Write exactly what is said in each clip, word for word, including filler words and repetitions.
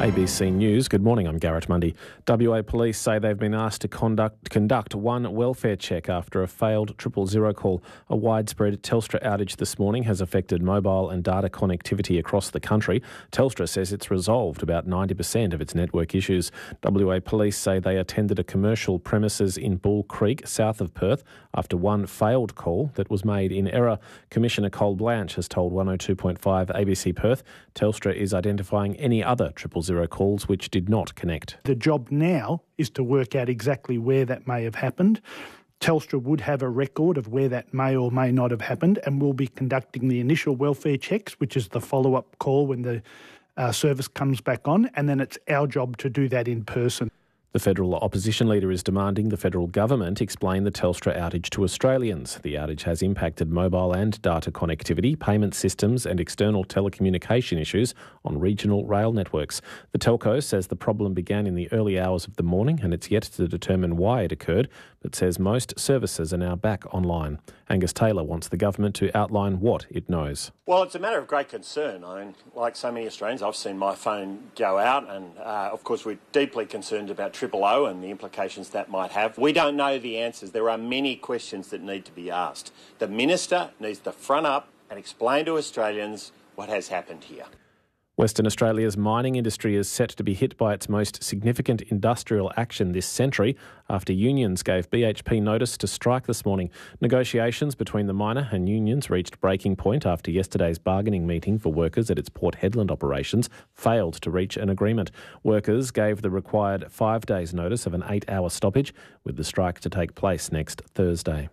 A B C News, good morning, I'm Garrett Mundy. W A Police say they've been asked to conduct conduct one welfare check after a failed triple zero call. A widespread Telstra outage this morning has affected mobile and data connectivity across the country. Telstra says it's resolved about ninety percent of its network issues. W A Police say they attended a commercial premises in Bull Creek, south of Perth, after one failed call that was made in error. Commissioner Cole Blanche has told one oh two point five A B C Perth Telstra is identifying any other triple zero calls which did not connect. The job now is to work out exactly where that may have happened. Telstra would have a record of where that may or may not have happened, and we'll be conducting the initial welfare checks, which is the follow-up call when the uh, service comes back on, and then it's our job to do that in person. The federal opposition leader is demanding the federal government explain the Telstra outage to Australians. The outage has impacted mobile and data connectivity, payment systems and external telecommunication issues on regional rail networks. The telco says the problem began in the early hours of the morning and it's yet to determine why it occurred, but says most services are now back online. Angus Taylor wants the government to outline what it knows. Well, it's a matter of great concern. I mean, like so many Australians, I've seen my phone go out and, uh, of course, we're deeply concerned about Triple O and the implications that might have. We don't know the answers. There are many questions that need to be asked. The Minister needs to front up and explain to Australians what has happened here. Western Australia's mining industry is set to be hit by its most significant industrial action this century after unions gave B H P notice to strike this morning. Negotiations between the miner and unions reached breaking point after yesterday's bargaining meeting for workers at its Port Hedland operations failed to reach an agreement. Workers gave the required five days' notice of an eight-hour stoppage, with the strike to take place next Thursday.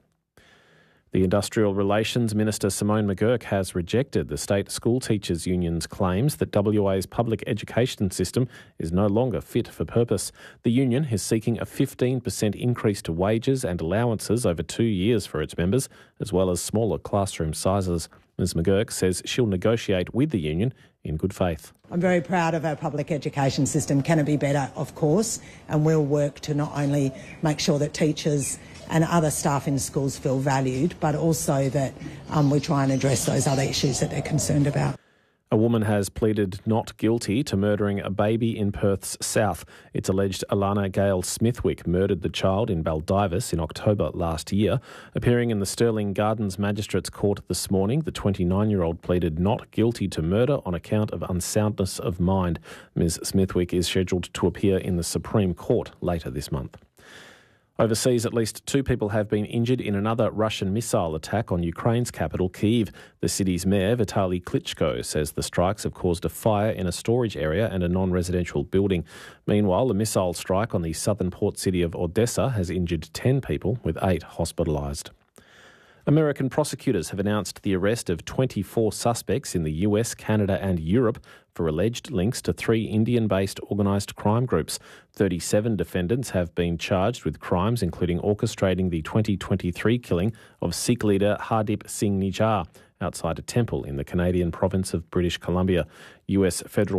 The Industrial Relations Minister Simone McGurk has rejected the State School Teachers Union's claims that W A's public education system is no longer fit for purpose. The union is seeking a fifteen percent increase to wages and allowances over two years for its members, as well as smaller classroom sizes. Ms McGurk says she'll negotiate with the union in good faith. I'm very proud of our public education system. Can it be better? Of course. And we'll work to not only make sure that teachers and other staff in schools feel valued, but also that um, we try and address those other issues that they're concerned about. A woman has pleaded not guilty to murdering a baby in Perth's south. It's alleged Alana Gale Smithwick murdered the child in Baldivis in October last year. Appearing in the Stirling Gardens Magistrates Court this morning, the twenty-nine-year-old pleaded not guilty to murder on account of unsoundness of mind. Ms Smithwick is scheduled to appear in the Supreme Court later this month. Overseas, at least two people have been injured in another Russian missile attack on Ukraine's capital, Kyiv. The city's mayor, Vitaly Klitschko, says the strikes have caused a fire in a storage area and a non-residential building. Meanwhile, the missile strike on the southern port city of Odessa has injured ten people, with eight hospitalised. American prosecutors have announced the arrest of twenty-four suspects in the U S, Canada and Europe for alleged links to three Indian-based organised crime groups. thirty-seven defendants have been charged with crimes including orchestrating the twenty twenty-three killing of Sikh leader Hardeep Singh Nijjar outside a temple in the Canadian province of British Columbia. U S federal